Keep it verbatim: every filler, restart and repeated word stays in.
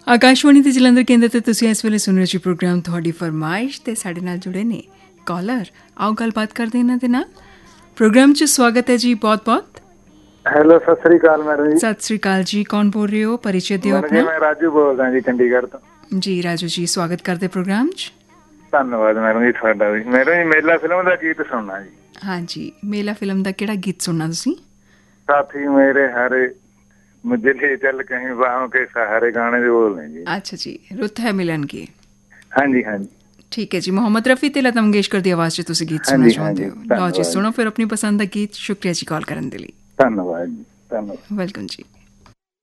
ਆਕਾਸ਼ਵਾਣੀ ਦੇ ਜਲੰਧਰ ਕੇਂਦਰ ਤੇ ਤੁਸੀਂ ਇਸ ਵੇਲੇ ਸੁਣ ਰਹੇ ਜੀ ਪ੍ਰੋਗਰਾਮ ਤੁਹਾਡੀ ਫਰਮਾਇਸ਼ ਤੇ ਸਾਡੇ ਨਾਲ ਜੁੜੇ ਨੇ ਕਾਲਰ। ਆਓ ਗੱਲਬਾਤ ਕਰਦੇ ਇਹਨਾਂ ਦੇ ਨਾਲ। ਪ੍ਰੋਗਰਾਮ 'ਚ ਸਵਾਗਤ ਹੈ ਜੀ, ਬਹੁਤ ਬਹੁਤ। ਹੈਲੋ, ਸਤਿ ਸ੍ਰੀ ਅਕਾਲ ਮੈਡਮ ਜੀ। ਸਤਿ ਸ੍ਰੀ ਅਕਾਲ ਜੀ, ਕੌਣ ਬੋਲ ਰਹੇ ਹੋ? परिचय ਦਿਓ ਆਪਣਾ। ਮੈਂ ਰਾਜੂ ਬੋਲਦਾ ਜੀ, ਚੰਡੀਗੜ੍ਹ ਤੋਂ। ਜੀ ਰਾਜੂ ਜੀ, ਸਵਾਗਤ ਕਰਦੇ ਪ੍ਰੋਗਰਾਮ 'ਚ। ਧੰਨਵਾਦ ਮੈਡਮ ਜੀ ਤੁਹਾਡਾ ਵੀ। ਮੈਡਮ ਜੀ, ਮੇਲਾ ਫਿਲਮ ਦਾ ਗੀਤ ਸੁਣਨਾ ਜੀ। ਹਾਂਜੀ, ਮੇਲਾ ਫਿਲਮ ਦਾ ਕਿਹੜਾ ਗੀਤ ਸੁਣਨਾ ਤੁਸੀਂ? ਸਾਥੀ ਮੇਰੇ ਹਾਰੇ ਮੁਝੇ ਲੈ ਚੱਲ ਕਹੀਂ ਬਾਹੋਂ ਕੇ ਸਹਾਰੇ ਗਾਣੇ ਦੇ ਬੋਲ ਨੇ ਜੀ। ਅੱਛਾ ਜੀ, ਰੁੱਤ ਹੈ ਮਿਲਨ ਕੀ। ਹਾਂਜੀ ਹਾਂਜੀ, ਠੀਕ ਹੈ ਜੀ। ਮੁਹੰਮਦ ਰਫੀ ਤੇ ਲਤਾ ਮੰਗੇਸ਼ਕਰ ਦੀ ਆਵਾਜ਼ 'ਚ ਤੁਸੀਂ ਗੀਤ ਸੁਣਨਾ ਚਾਹੁੰਦੇ ਹੋ? ਲਓ ਜੀ, ਸੁਣੋ ਫਿਰ ਆਪਣੀ ਪਸੰਦ ਦਾ ਗੀਤ। ਸ਼ੁਕਰੀਆ ਜੀ ਕਾਲ ਕਰਨ ਦੇ ਲਈ। ਧੰਨਵਾਦ ਜੀ, ਧੰਨਵਾਦ। ਵੈਲਕਮ ਜੀ।